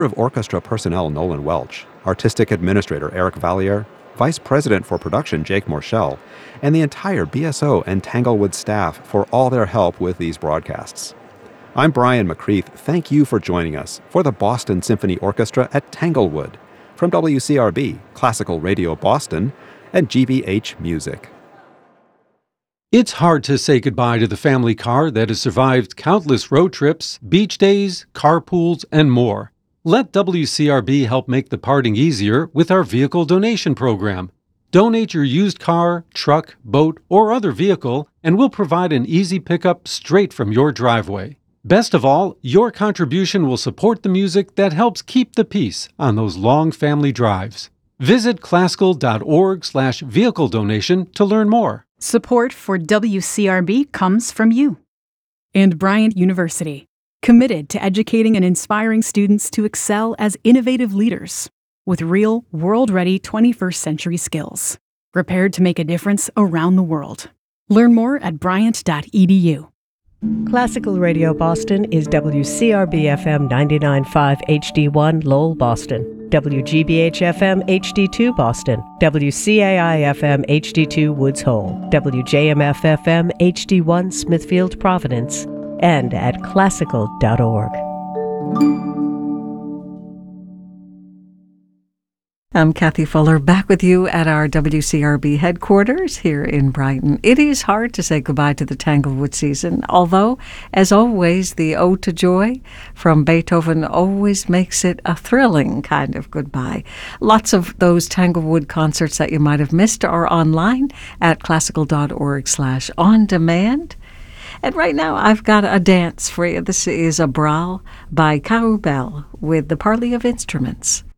of orchestra personnel Nolan Welch, artistic administrator Eric Valliere, vice president for production Jake Morshell, and the entire BSO and Tanglewood staff for all their help with these broadcasts. I'm Brian McCreath. Thank you for joining us for the Boston Symphony Orchestra at Tanglewood from WCRB, Classical Radio Boston, and GBH Music. It's hard to say goodbye to the family car that has survived countless road trips, beach days, carpools, and more. Let WCRB help make the parting easier with our vehicle donation program. Donate your used car, truck, boat, or other vehicle, and we'll provide an easy pickup straight from your driveway. Best of all, your contribution will support the music that helps keep the peace on those long family drives. Visit classical.org/vehicle donation to learn more. Support for WCRB comes from you. And Bryant University, committed to educating and inspiring students to excel as innovative leaders with real, world-ready 21st century skills, prepared to make a difference around the world. Learn more at bryant.edu. Classical Radio Boston is WCRB-FM 99.5 HD1 Lowell, Boston, WGBH-FM HD2 Boston, WCAI-FM HD2 Woods Hole, WJMF-FM HD1 Smithfield, Providence, and at classical.org. I'm Kathy Fuller, back with you at our WCRB headquarters here in Brighton. It is hard to say goodbye to the Tanglewood season, although, as always, the Ode to Joy from Beethoven always makes it a thrilling kind of goodbye. Lots of those Tanglewood concerts that you might have missed are online at classical.org/on-demand. And right now, I've got a dance for you. This is a Braal by Carroubel with the Parley of Instruments.